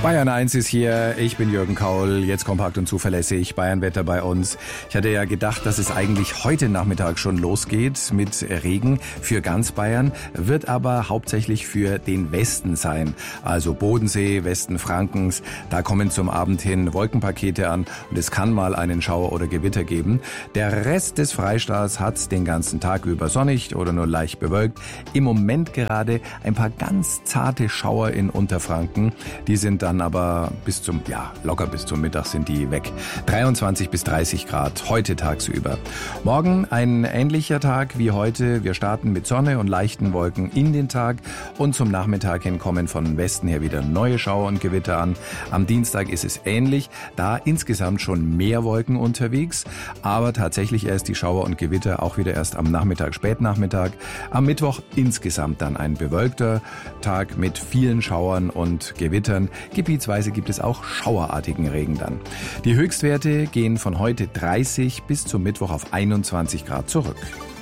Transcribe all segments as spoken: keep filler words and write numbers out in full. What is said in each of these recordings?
Bayern eins ist hier, ich bin Jürgen Kaul, jetzt kompakt und zuverlässig, Bayernwetter bei uns. Ich hatte ja gedacht, dass es eigentlich heute Nachmittag schon losgeht mit Regen für ganz Bayern, wird aber hauptsächlich für den Westen sein. Also Bodensee, Westen Frankens, da kommen zum Abend hin Wolkenpakete an und es kann mal einen Schauer oder Gewitter geben. Der Rest des Freistaats hat den ganzen Tag über sonnig oder nur leicht bewölkt. Im Moment gerade ein paar ganz zarte Schauer in Unterfranken, die sind dann aber bis zum, ja, locker bis zum Mittag sind die weg. dreiundzwanzig bis dreißig Grad heute tagsüber. Morgen ein ähnlicher Tag wie heute. Wir starten mit Sonne und leichten Wolken in den Tag und zum Nachmittag hin kommen von Westen her wieder neue Schauer und Gewitter an. Am Dienstag ist es ähnlich, da insgesamt schon mehr Wolken unterwegs, aber tatsächlich erst die Schauer und Gewitter auch wieder erst am Nachmittag, Spätnachmittag. Am Mittwoch insgesamt dann ein bewölkter Tag mit vielen Schauern und Gewittern. Gebietsweise gibt es auch schauerartigen Regen dann. Die Höchstwerte gehen von heute dreißig bis zum Mittwoch auf einundzwanzig Grad zurück.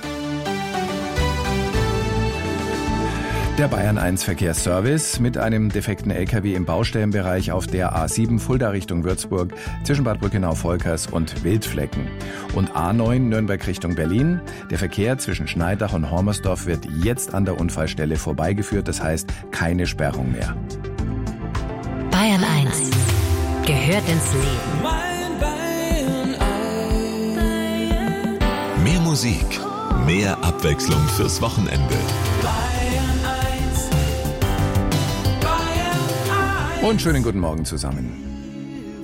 Der Bayern eins Verkehrsservice mit einem defekten L K W im Baustellenbereich auf der A sieben Fulda Richtung Würzburg zwischen Bad Brückenau-Volkers und Wildflecken. Und A neun Nürnberg Richtung Berlin. Der Verkehr zwischen Schneidach und Hormersdorf wird jetzt an der Unfallstelle vorbeigeführt, das heißt keine Sperrung mehr. Bayern eins gehört ins Leben. Mehr Musik, mehr Abwechslung fürs Wochenende. Und schönen guten Morgen zusammen.